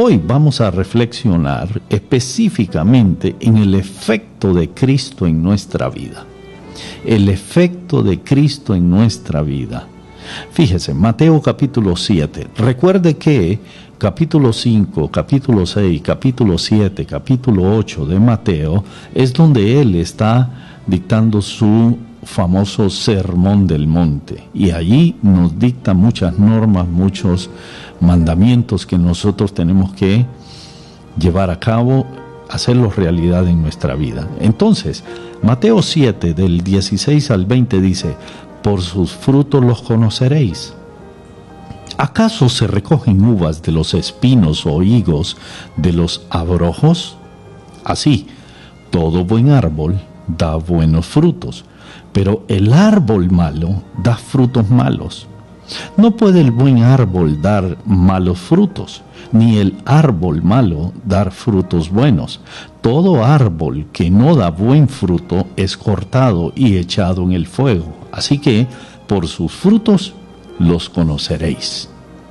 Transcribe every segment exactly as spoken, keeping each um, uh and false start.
hoy vamos a reflexionar específicamente en el efecto de Cristo en nuestra vida. El efecto de Cristo en nuestra vida. Fíjese, Mateo capítulo siete. Recuerde que capítulo cinco, capítulo seis, capítulo siete, capítulo ocho de Mateo es donde él está dictando su famoso Sermón del Monte. Y allí nos dicta muchas normas, muchos mandamientos que nosotros tenemos que llevar a cabo, hacerlos realidad en nuestra vida. Entonces, Mateo siete, del dieciséis al veinte dice: por sus frutos los conoceréis. ¿Acaso se recogen uvas de los espinos o higos de los abrojos? Así, todo buen árbol da buenos frutos, pero el árbol malo da frutos malos. No puede el buen árbol dar malos frutos, ni el árbol malo dar frutos buenos. Todo árbol que no da buen fruto es cortado y echado en el fuego. Así que, por sus frutos los conoceréis.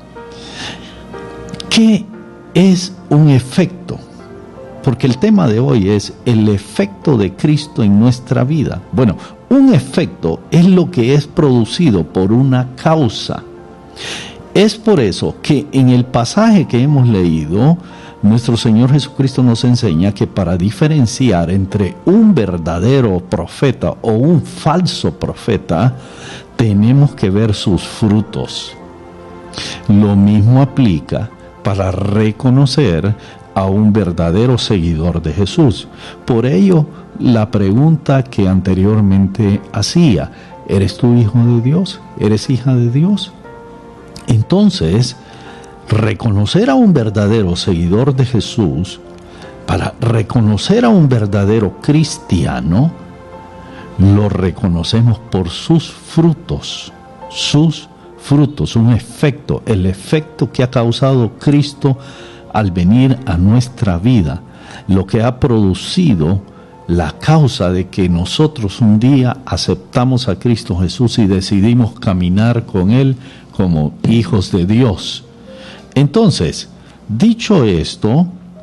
¿Qué es un efecto? Porque el tema de hoy es el efecto de Cristo en nuestra vida. Bueno, un efecto es lo que es producido por una causa. Es por eso que en el pasaje que hemos leído, nuestro Señor Jesucristo nos enseña que para diferenciar entre un verdadero profeta o un falso profeta, tenemos que ver sus frutos. Lo mismo aplica para reconocer a un verdadero seguidor de Jesús. Por ello, la pregunta que anteriormente hacía: ¿eres tú hijo de Dios? ¿Eres hija de Dios? Entonces, reconocer a un verdadero seguidor de Jesús, para reconocer a un verdadero cristiano, lo reconocemos por sus frutos, sus frutos, un efecto, el efecto que ha causado Cristo al venir a nuestra vida, lo que ha producido la causa de que nosotros un día aceptamos a Cristo Jesús y decidimos caminar con Él como hijos de Dios. Entonces, dicho esto,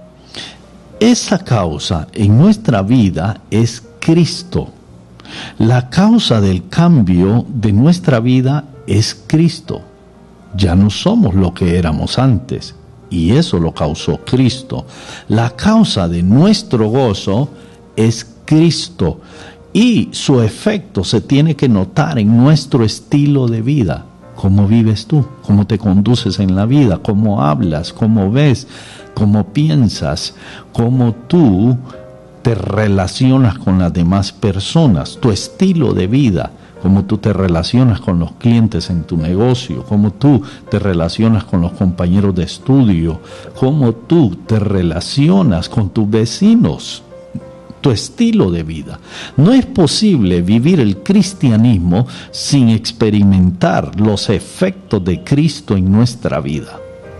esa causa en nuestra vida es Cristo. La causa del cambio de nuestra vida es Cristo. Ya no somos lo que éramos antes, y eso lo causó Cristo. La causa de nuestro gozo es Cristo, y su efecto se tiene que notar en nuestro estilo de vida. ¿Cómo vives tú? ¿Cómo te conduces en la vida? ¿Cómo hablas? ¿Cómo ves? ¿Cómo piensas? ¿Cómo tú te relacionas con las demás personas? Tu estilo de vida, cómo tú te relacionas con los clientes en tu negocio, cómo tú te relacionas con los compañeros de estudio, cómo tú te relacionas con tus vecinos. Tu estilo de vida. No es posible vivir el cristianismo sin experimentar los efectos de Cristo en nuestra vida.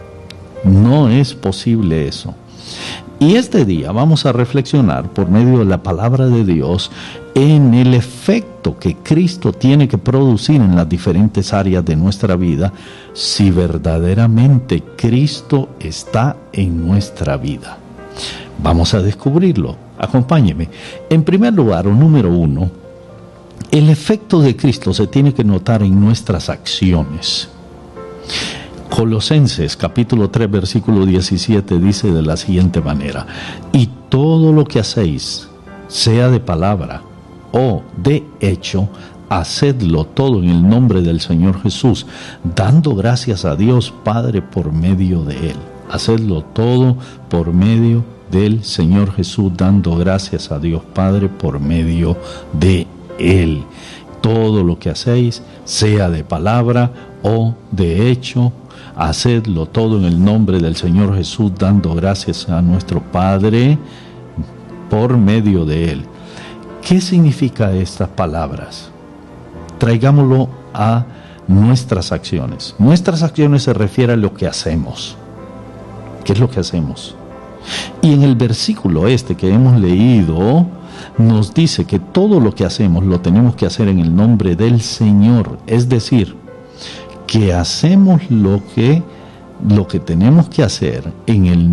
No es posible eso. Y este día vamos a reflexionar por medio de la palabra de Dios en el efecto que Cristo tiene que producir en las diferentes áreas de nuestra vida si verdaderamente Cristo está en nuestra vida. Vamos a descubrirlo. Acompáñeme. En primer lugar, o número uno, el efecto de Cristo se tiene que notar en nuestras acciones. Colosenses capítulo tres versículo diecisiete dice de la siguiente manera: y todo lo que hacéis, sea de palabra o de hecho, hacedlo todo en el nombre del Señor Jesús, dando gracias a Dios Padre por medio de Él. Hacedlo todo por medio del Señor Jesús, dando gracias a Dios Padre por medio de Él. Todo lo que hacéis, sea de palabra o de hecho, hacedlo todo en el nombre del Señor Jesús, dando gracias a nuestro Padre por medio de Él. ¿Qué significa estas palabras? Traigámoslo a nuestras acciones. Nuestras acciones se refiere a lo que hacemos. ¿Qué es lo que hacemos? Y en el versículo este que hemos leído, nos dice que todo lo que hacemos lo tenemos que hacer en el nombre del Señor. Es decir, que hacemos lo que, lo que tenemos que hacer en el